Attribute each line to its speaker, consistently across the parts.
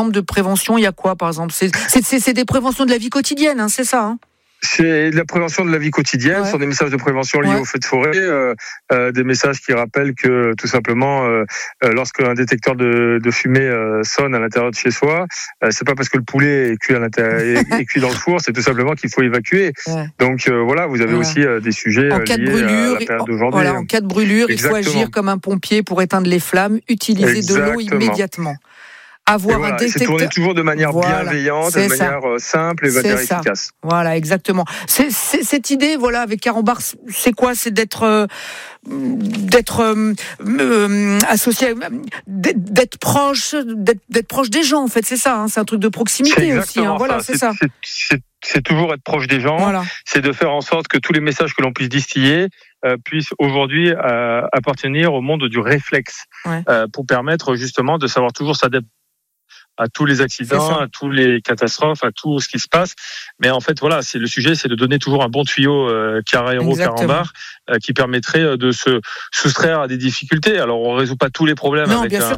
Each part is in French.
Speaker 1: exemple de prévention, il y a quoi par exemple ? C'est des préventions de la vie quotidienne, hein, c'est ça, hein ?
Speaker 2: C'est de la prévention de la vie quotidienne, ce sont des messages de prévention liés aux feux de forêt, des messages qui rappellent que tout simplement, lorsqu'un détecteur de fumée sonne à l'intérieur de chez soi, c'est pas parce que le poulet est cuit à l'intérieur, est cuit dans le four, c'est tout simplement qu'il faut évacuer. Donc voilà, vous avez aussi des sujets liés à la période d'aujourd'hui.
Speaker 1: Voilà, en cas de brûlure, il faut agir comme un pompier pour éteindre les flammes, utiliser de l'eau immédiatement.
Speaker 2: C'est tourné toujours de manière bienveillante, de manière simple et efficace.
Speaker 1: Voilà, exactement. Cette idée, avec Carambar, c'est quoi ? C'est d'être associé, d'être proche des gens, en fait. C'est ça. Hein, c'est un truc de proximité aussi. Hein, voilà, c'est ça.
Speaker 2: C'est toujours être proche des gens. Voilà. C'est de faire en sorte que tous les messages que l'on puisse distiller puissent aujourd'hui appartenir au monde du réflexe, pour permettre justement de savoir toujours s'adapter à tous les accidents, à toutes les catastrophes, à tout ce qui se passe. Mais en fait, voilà, le sujet, c'est de donner toujours un bon tuyau Carambar qui permettrait de se soustraire à des difficultés. Alors, on résout pas tous les problèmes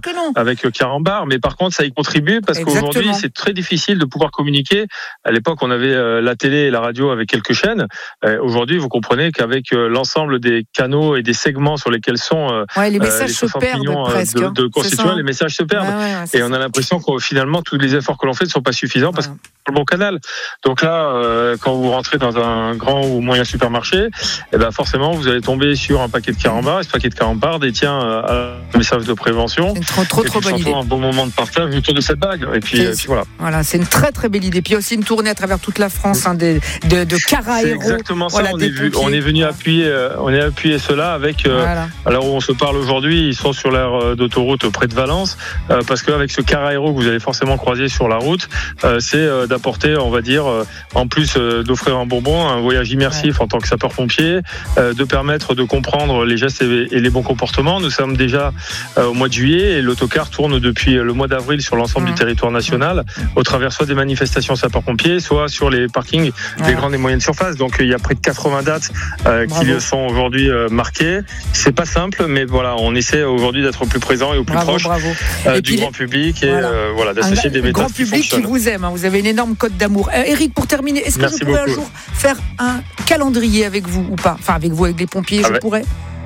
Speaker 2: avec Carambar, mais par contre, ça y contribue parce qu'aujourd'hui, c'est très difficile de pouvoir communiquer. À l'époque, on avait la télé et la radio avec quelques chaînes. Aujourd'hui, vous comprenez qu'avec l'ensemble des canaux et des segments sur lesquels sont
Speaker 1: les messages se perdent presque,
Speaker 2: de constituants, les messages se perdent. Et on a l'impression que finalement, tous les efforts que l'on fait ne sont pas suffisants parce que c'est le bon canal. Donc là, quand vous rentrez dans un grand ou moyen supermarché, forcément, vous allez tomber sur un paquet de Carambar. Et ce paquet de Carambar détient un message de prévention.
Speaker 1: C'est trop bonne idée.
Speaker 2: Un bon moment de partage autour de cette bague. Et puis voilà.
Speaker 1: Voilà, c'est une très très belle idée. Puis il y a aussi une tournée à travers toute la France de Cara Héros.
Speaker 2: C'est exactement ça. On est venu appuyer cela avec. Alors où on se parle aujourd'hui, ils sont sur l'aire d'autoroute près de Valence, parce qu'avec ce Cara Héros que vous allez forcément croiser sur la route, c'est d'apporter, on va dire, en plus d'offrir un bonbon, un voyage immersif en tant que sapeur-pompier, de permettre de comprendre les gestes et les bons comportements. Nous sommes déjà au mois de juillet et l'autocar tourne depuis le mois d'avril sur l'ensemble du territoire national, au travers soit des manifestations sapeurs-pompiers, soit sur les parkings des grandes et moyennes surfaces. Donc il y a près de 80 dates qui sont aujourd'hui marquées. C'est pas simple, mais voilà, on essaie aujourd'hui d'être au plus présent et au plus proche du grand public et d'associer des méthodes
Speaker 1: grand public qui vous aime, hein. Vous avez une énorme cote d'amour. Eric, pour terminer, est-ce que je pourrais un jour faire un calendrier avec vous ou pas ? Enfin, avec vous, avec les pompiers, je pourrais ?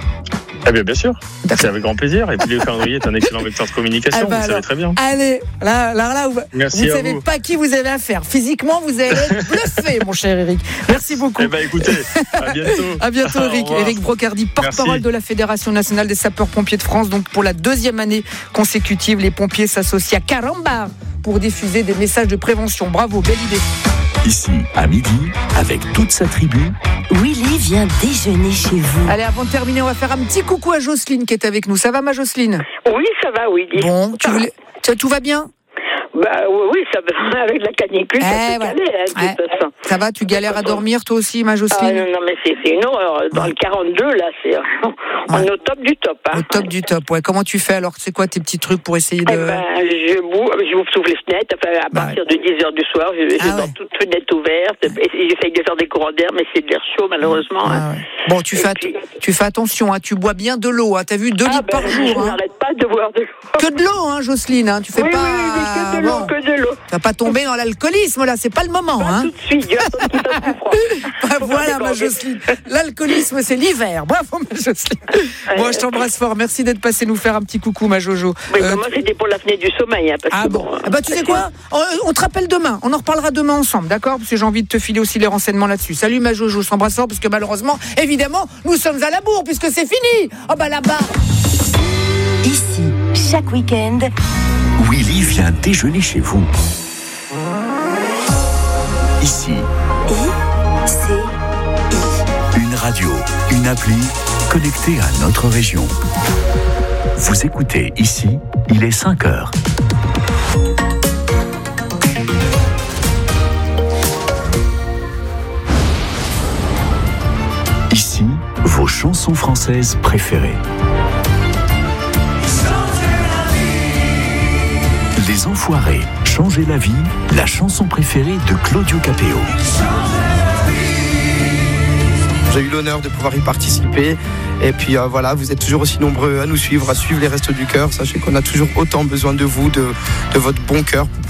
Speaker 2: Eh bien sûr, c'est avec grand plaisir. Et puis le calendrier est un excellent vecteur de communication, vous savez très bien.
Speaker 1: Allez, là vous ne savez pas qui vous avez affaire. Physiquement, vous allez être bluffé, mon cher Eric. Merci beaucoup.
Speaker 2: Écoutez, à bientôt.
Speaker 1: À bientôt, Eric. Eric Brocardi, porte-parole de la Fédération nationale des sapeurs-pompiers de France. Donc pour la 2e année consécutive, les pompiers s'associent à Carambar pour diffuser des messages de prévention. Bravo, belle idée.
Speaker 3: Ici, à midi, avec toute sa tribu,
Speaker 4: Willy vient déjeuner chez vous.
Speaker 1: Allez, avant de terminer, on va faire un petit coucou à Jocelyne qui est avec nous. Ça va, ma Jocelyne ?
Speaker 5: Oui, ça va, Willy.
Speaker 1: Bon, tout va bien ?
Speaker 5: Oui, ça va, avec la canicule, ça peut caler, de toute façon.
Speaker 1: Ça va, tu galères à dormir toi aussi, ma Jocelyne ?
Speaker 5: Non, mais c'est une horreur. Dans le 42, là, on est au top du top. Hein.
Speaker 1: Au top du top, ouais. Comment tu fais alors ? C'est quoi tes petits trucs pour essayer de...
Speaker 5: Je ouvre les fenêtres, à partir de 10h du soir, je dans toute fenêtre ouverte, j'essaye de faire des courants d'air, mais c'est de l'air chaud, malheureusement.
Speaker 1: Bon, tu fais attention, hein, tu bois bien de l'eau, hein, t'as vu 2 litres par jour.
Speaker 5: Je n'arrête pas de boire de l'eau.
Speaker 1: Que de l'eau, hein, Jocelyne, hein, tu fais pas...
Speaker 5: Oui, que de l'eau.
Speaker 1: Tu vas pas tomber dans l'alcoolisme, là, c'est pas le moment.
Speaker 5: Pas tout de suite, tout à froid.
Speaker 1: Voilà, ma Jocelyne. L'alcoolisme, c'est l'hiver. Bravo, ma Jocelyne. Bon, je t'embrasse fort. Merci d'être passé nous faire un petit coucou, ma Jojo.
Speaker 5: Oui, moi, c'était pour l'apnée du sommeil. Hein,
Speaker 1: tu sais quoi ? On te rappelle demain. On en reparlera demain ensemble, d'accord ? Parce que j'ai envie de te filer aussi les renseignements là-dessus. Salut, ma Jojo. Je t'embrasse fort parce que malheureusement, évidemment, nous sommes à la bourre puisque c'est fini. Là-bas.
Speaker 4: Ici, chaque week-end,
Speaker 3: Willy vient déjeuner chez vous. Ici. Une radio, une appli connectée à notre région. Vous écoutez Ici, il est 5h. Ici, vos chansons françaises préférées. Les Enfoirés, Changer la vie, la chanson préférée de Claudio Capéo.
Speaker 6: J'ai eu l'honneur de pouvoir y participer. Et puis vous êtes toujours aussi nombreux à nous suivre, à suivre les Restos du Cœur. Sachez qu'on a toujours autant besoin de vous, de votre bon cœur